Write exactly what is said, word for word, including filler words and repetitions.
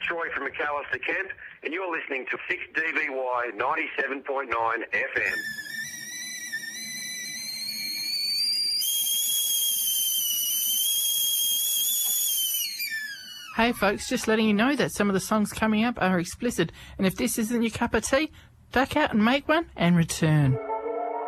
Troy from McAllister Kent, and you're listening to six D B Y ninety-seven point nine F M. Hey folks, just letting you know that some of the songs coming up are explicit, and if this isn't your cup of tea, duck out and make one and return.